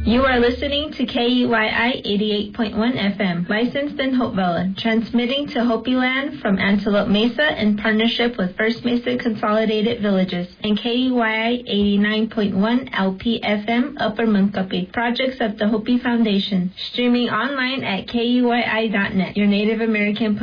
You are listening to KUYI 88.1 FM, licensed in Hopevilla, transmitting to Hopi Land from Antelope Mesa in partnership with First Mesa Consolidated Villages, and KUYI 89.1 LP FM, Upper Munkapi, projects of the Hopi Foundation, streaming online at KUYI.net, your Native American